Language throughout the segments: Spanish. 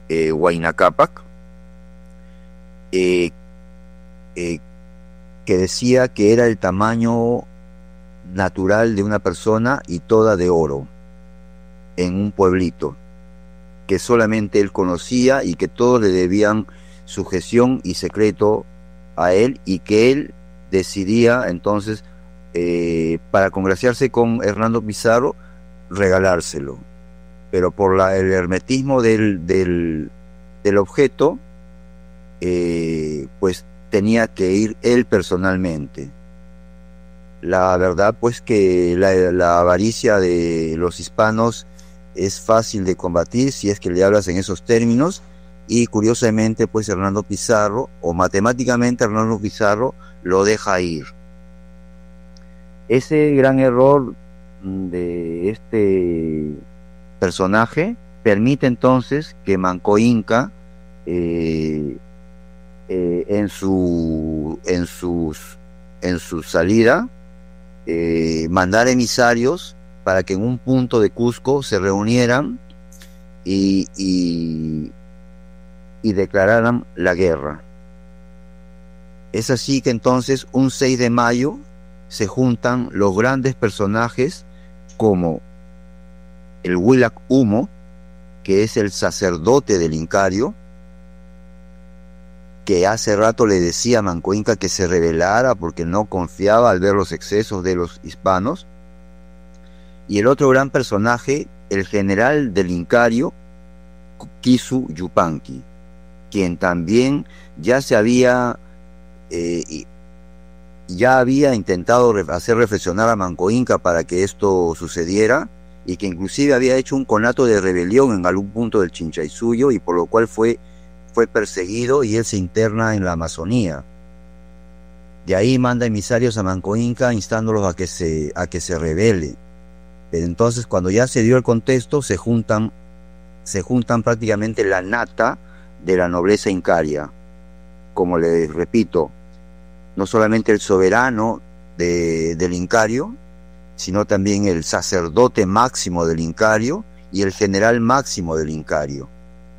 Huayna Cápac, eh, eh, que decía que era el tamaño natural de una persona y toda de oro, en un pueblito, que solamente él conocía y que todos le debían sujeción y secreto a él, y que él decidía entonces, para congraciarse con Hernando Pizarro, regalárselo. Pero por el hermetismo del objeto, pues tenía que ir él personalmente. La verdad, pues, que la avaricia de los hispanos es fácil de combatir si es que le hablas en esos términos, y curiosamente, pues, Hernando Pizarro, o matemáticamente Hernando Pizarro, lo deja ir. Ese gran error de este personaje permite entonces que Manco Inca, en su salida, mandar emisarios para que en un punto de Cusco se reunieran y declararan la guerra. Es así que entonces, un 6 de mayo, se juntan los grandes personajes como el Huila Humo, que es el sacerdote del Incario, que hace rato le decía a Manco Inca que se rebelara porque no confiaba al ver los excesos de los hispanos. Y el otro gran personaje, el general del Incario, Kisu Yupanqui, quien también ya había intentado hacer reflexionar a Manco Inca para que esto sucediera, y que inclusive había hecho un conato de rebelión en algún punto del Chinchaysuyo, y por lo cual fue perseguido, y él se interna en la Amazonía. De ahí manda emisarios a Manco Inca instándolos a que se rebele. Pero entonces, cuando ya se dio el contexto, se juntan prácticamente la nata de la nobleza incaria. Como les repito, no solamente el soberano del Incario, sino también el sacerdote máximo del Incario y el general máximo del Incario.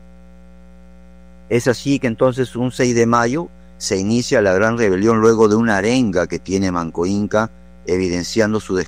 Es así que entonces, un 6 de mayo, se inicia la gran rebelión luego de una arenga que tiene Manco Inca, evidenciando su